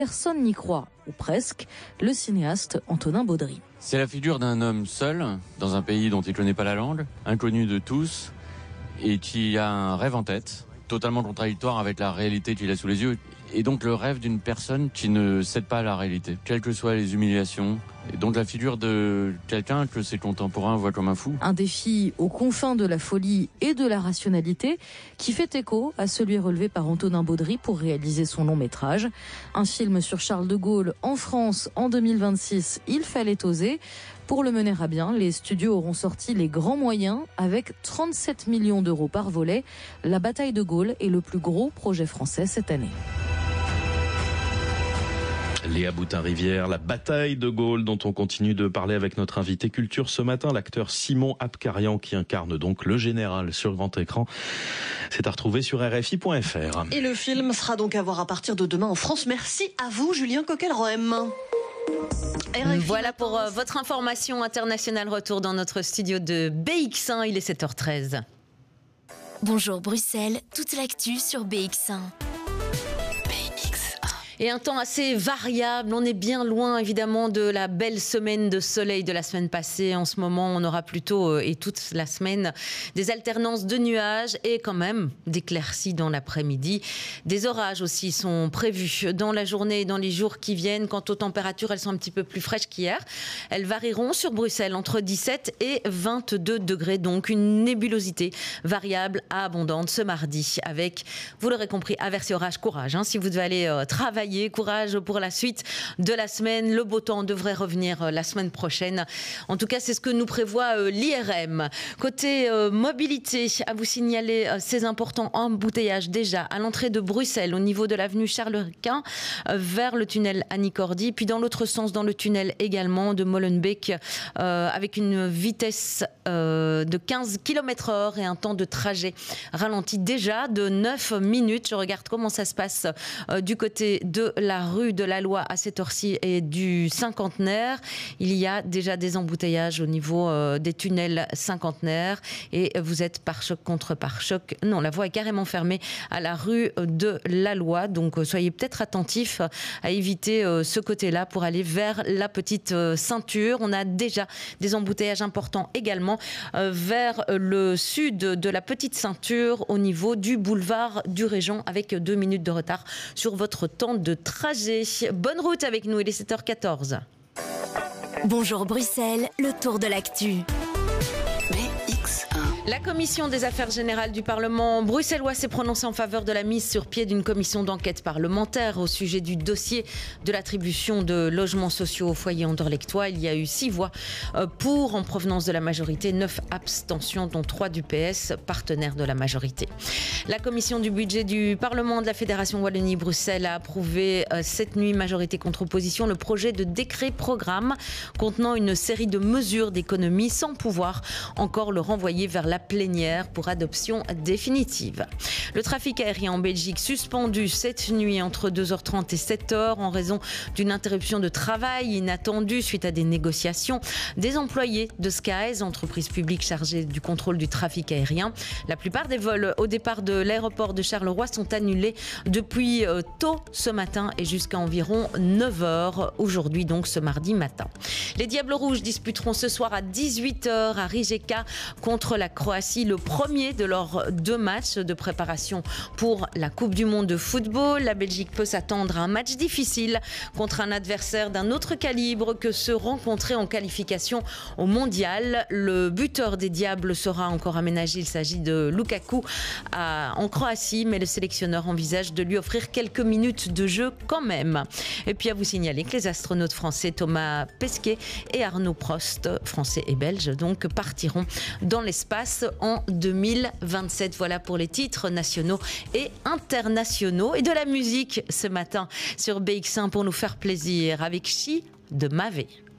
Personne n'y croit, ou presque, le cinéaste Antonin Baudry. C'est la figure d'un homme seul, dans un pays dont il ne connaît pas la langue, inconnu de tous, et qui a un rêve en tête, totalement contradictoire avec la réalité qu'il a sous les yeux, et donc le rêve d'une personne qui ne cède pas à la réalité, quelles que soient les humiliations. Et donc la figure de quelqu'un que ses contemporains voient comme un fou. Un défi aux confins de la folie et de la rationalité qui fait écho à celui relevé par Antonin Baudry pour réaliser son long métrage. Un film sur Charles de Gaulle en France en 2026, il fallait oser. Pour le mener à bien, les studios auront sorti les grands moyens avec 37 millions d'euros par volet. La bataille de Gaulle est le plus gros projet français cette année. Léa Boutin-Rivière, la bataille de Gaulle dont on continue de parler avec notre invité culture ce matin, l'acteur Simon Abkarian qui incarne donc le général sur grand écran. C'est à retrouver sur RFI.fr. Et le film sera donc à voir à partir de demain en France. Merci à vous, Julien Coquelroem. Voilà pour votre information internationale. Retour dans notre studio de BX1, il est 7h13. Bonjour Bruxelles, toute l'actu sur BX1. Et un temps assez variable, on est bien loin évidemment de la belle semaine de soleil de la semaine passée. En ce moment, on aura plutôt, et toute la semaine, des alternances de nuages et quand même d'éclaircies dans l'après-midi. Des orages aussi sont prévus dans la journée et dans les jours qui viennent. Quant aux températures, elles sont un petit peu plus fraîches qu'hier. Elles varieront sur Bruxelles entre 17 et 22 degrés. Donc une nébulosité variable à abondante ce mardi avec, vous l'aurez compris, averses et orages, courage. Si vous devez aller travailler, courage pour la suite de la semaine. Le beau temps devrait revenir la semaine prochaine. En tout cas, c'est ce que nous prévoit l'IRM. Côté mobilité, à vous signaler ces importants embouteillages déjà à l'entrée de Bruxelles, au niveau de l'avenue Charles-Quint, vers le tunnel Annie Cordy, puis dans l'autre sens, dans le tunnel également de Molenbeek, avec une vitesse de 15 km/h et un temps de trajet ralenti déjà de 9 minutes. Je regarde comment ça se passe du côté de la rue de la Loi à cette heure-ci et du Cinquantenaire. Il y a déjà des embouteillages au niveau des tunnels Cinquantenaire et vous êtes pare-choc contre pare-choc. Non, la voie est carrément fermée à la rue de la Loi. Donc soyez peut-être attentifs à éviter ce côté-là pour aller vers la petite ceinture. On a déjà des embouteillages importants également vers le sud de la petite ceinture au niveau du boulevard du Régent avec 2 minutes de retard sur votre temps de trajet. Bonne route avec nous, il est 7h14. Bonjour Bruxelles, le tour de l'actu. La commission des affaires générales du Parlement bruxellois s'est prononcée en faveur de la mise sur pied d'une commission d'enquête parlementaire au sujet du dossier de l'attribution de logements sociaux aux foyers anderlechtois. Il y a eu 6 voix pour en provenance de la majorité, 9 abstentions, dont 3 du PS, partenaire de la majorité. La commission du budget du Parlement de la Fédération Wallonie-Bruxelles a approuvé cette nuit, majorité contre opposition, le projet de décret-programme contenant une série de mesures d'économie sans pouvoir encore le renvoyer vers la plénière pour adoption définitive. Le trafic aérien en Belgique suspendu cette nuit entre 2h30 et 7h en raison d'une interruption de travail inattendue suite à des négociations. Des employés de Skies, entreprise publique chargée du contrôle du trafic aérien. La plupart des vols au départ de l'aéroport de Charleroi sont annulés depuis tôt ce matin et jusqu'à environ 9h aujourd'hui, donc ce mardi matin. Les Diables Rouges disputeront ce soir à 18h à Rijeka contre la Croatie, le premier de leurs 2 matchs de préparation pour la Coupe du Monde de football. La Belgique peut s'attendre à un match difficile contre un adversaire d'un autre calibre que ceux rencontrés en qualification au mondial. Le buteur des Diables sera encore aménagé. Il s'agit de Lukaku en Croatie, mais le sélectionneur envisage de lui offrir quelques minutes de jeu quand même. Et puis à vous signaler que les astronautes français Thomas Pesquet et Arnaud Prost, français et belges, donc partiront dans l'espace en 2027. Voilà pour les titres nationaux et internationaux. Et de la musique ce matin sur BX1 pour nous faire plaisir avec Chi de Mavé.